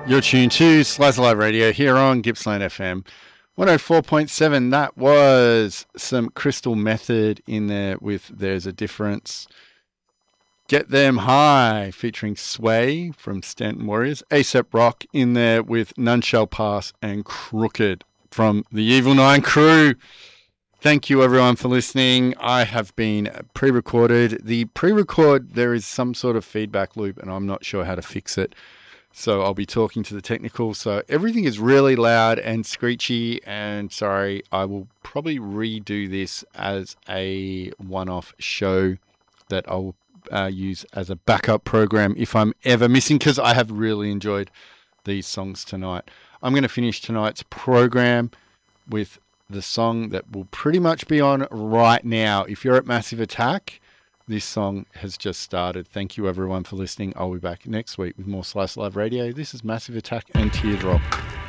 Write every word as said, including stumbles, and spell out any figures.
You're tuned to Slice Live Radio here on Gippsland F M one oh four point seven. That was some Crystal Method in there with There's a Difference. Get Them High featuring Sway from Stanton Warriors. A$AP Rock in there with None Shall Pass and Crooked from the Evil Nine Crew. Thank you everyone for listening. I have been pre-recorded. The pre-record, there is some sort of feedback loop and I'm not sure how to fix it. So I'll be talking to the technical. So everything is really loud and screechy, and sorry, I will probably redo this as a one-off show that I'll uh, use as a backup program if I'm ever missing, because I have really enjoyed these songs tonight. I'm going to finish tonight's program with the song that will pretty much be on right now. If you're at Massive Attack, this song has just started. Thank you everyone for listening. I'll be back next week with more Slice Live Radio. This is Massive Attack and Teardrop.